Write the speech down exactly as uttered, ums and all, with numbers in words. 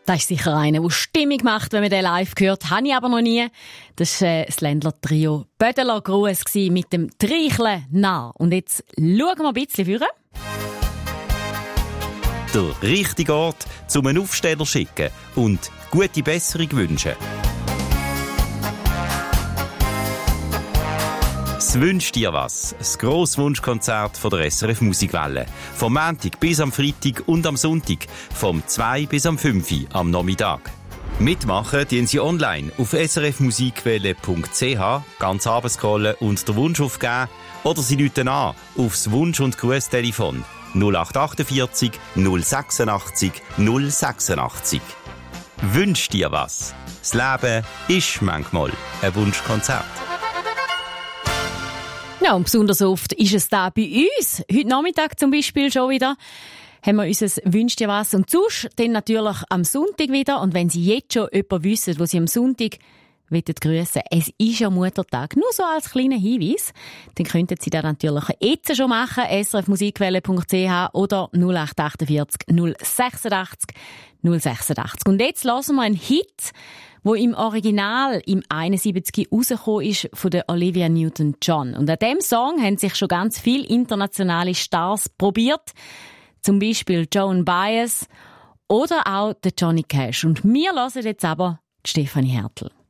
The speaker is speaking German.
Das ist sicher einer, der Stimmung macht, wenn man den live hört. Habe ich aber noch nie. Das war äh, das Ländler-Trio Bödeler Gruß mit dem Treichle nah. Und jetzt schauen wir ein bisschen führen. Der richtige Ort, um einen Aufsteller zu schicken und gute Besserung wünschen. «Es wünscht dir was», das Grosswunschkonzert von der S R F Musikwelle. Vom Montag bis am Freitag und am Sonntag, vom zwei bis am fünf am Nachmittag. Mitmachen tun Sie online auf s r f musikwelle punkt c h, ganz runterscrollen und den Wunsch aufgeben, oder Sie rufen an aufs Wunsch- und Grußtelefon null acht achtundvierzig null sechsundachtzig null sechsundachtzig. Wünsch dir was. Das Leben ist manchmal ein Wunschkonzert. Ja, und besonders oft ist es da bei uns. Heute Nachmittag zum Beispiel schon wieder haben wir unser «Wünsch dir was» und sonst dann natürlich am Sonntag wieder. Und wenn Sie jetzt schon jemanden wissen, wo Sie am Sonntag grüßen, es ist ja Muttertag, nur so als kleiner Hinweis, dann könnten Sie das natürlich jetzt schon machen, s r f musikwelle punkt c h oder null acht achtundvierzig null sechsundachtzig null sechsundachtzig. Und jetzt hören wir einen Hit, wo im Original im einundsiebzig rausgekommen ist von der Olivia Newton-John. Und an diesem Song haben sich schon ganz viele internationale Stars probiert. Zum Beispiel Joan Baez oder auch der Johnny Cash. Und wir hören jetzt aber die Stefanie Hertel.